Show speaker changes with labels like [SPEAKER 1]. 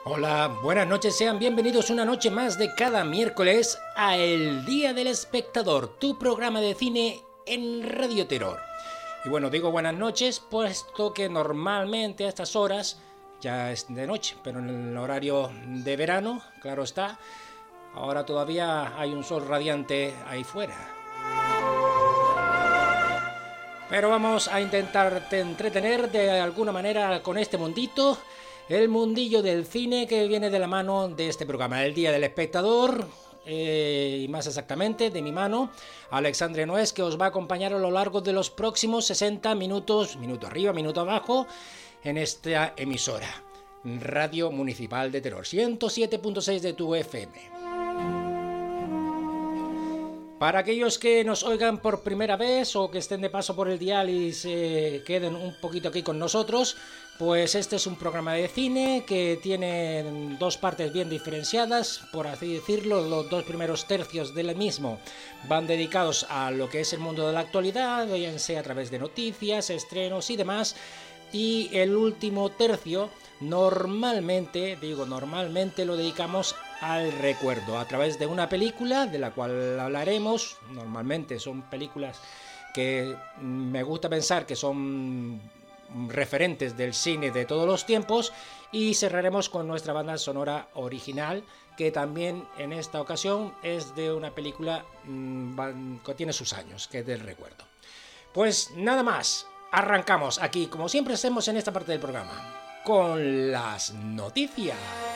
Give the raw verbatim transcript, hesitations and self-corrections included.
[SPEAKER 1] Hola, buenas noches, sean bienvenidos una noche más de cada miércoles a El Día del Espectador, tu programa de cine en Radio Terror. Y bueno, digo buenas noches, puesto que normalmente a estas horas ya es de noche, pero en el horario de verano, claro está, ahora todavía hay un sol radiante ahí fuera. Pero vamos a intentar entretener de alguna manera con este mundito, el mundillo del cine que viene de la mano de este programa, El Día del Espectador, eh, y más exactamente de mi mano, Alexandre Noés, que os va a acompañar a lo largo de los próximos sesenta minutos, minuto arriba, minuto abajo, en esta emisora, Radio Municipal de Terror, ciento siete punto seis de tu F M. Para aquellos que nos oigan por primera vez o que estén de paso por el dial y se queden un poquito aquí con nosotros, pues este es un programa de cine que tiene dos partes bien diferenciadas, por así decirlo. Los dos primeros tercios del mismo van dedicados a lo que es el mundo de la actualidad, bien sea a través de noticias, estrenos y demás, y el último tercio normalmente, digo normalmente, lo dedicamos al recuerdo a través de una película de la cual hablaremos. Normalmente son películas que me gusta pensar que son referentes del cine de todos los tiempos, y cerraremos con nuestra banda sonora original, que también en esta ocasión es de una película mmm, que tiene sus años, que es del recuerdo. Pues nada más, arrancamos aquí, como siempre hacemos en esta parte del programa, con las noticias.